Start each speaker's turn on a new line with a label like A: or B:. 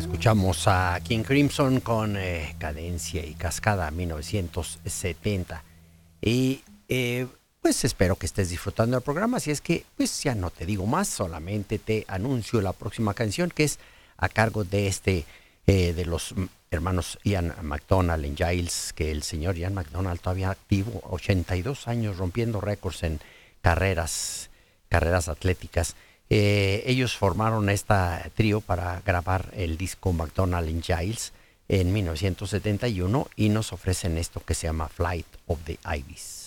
A: Escuchamos a King Crimson con Cadencia y Cascada 1970. Y pues espero que estés disfrutando del programa. Así es que pues ya no te digo más, solamente te anuncio la próxima canción, que es a cargo de de los hermanos Ian McDonald en Giles, que el señor Ian McDonald todavía activo, 82 años, rompiendo récords en carreras atléticas. Ellos formaron esta trío para grabar el disco McDonald and Giles en 1971 y nos ofrecen esto que se llama Flight of the Ibis.